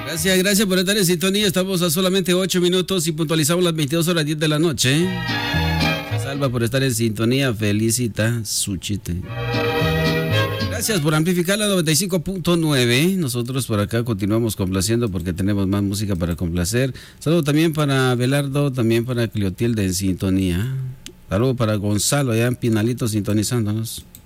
Gracias por estar en sintonía. Estamos a solamente 8 minutos y puntualizamos las 22:10 de la noche. Salva por estar en sintonía. Felicita Suchite. Gracias por amplificar la 95.9. Nosotros por acá continuamos complaciendo porque tenemos más música para complacer. Saludo también para Belardo, también para Cleotilde en sintonía. Saludo para Gonzalo allá en Pinalito sintonizándonos.